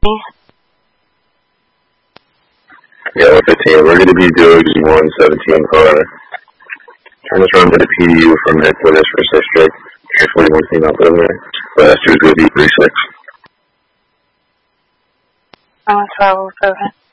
Yeah, 115. We're going to be doing 117 car. Trying to run to the PDU from Midwest First District. 41 female delivery. Last year's going to be 36. 1207.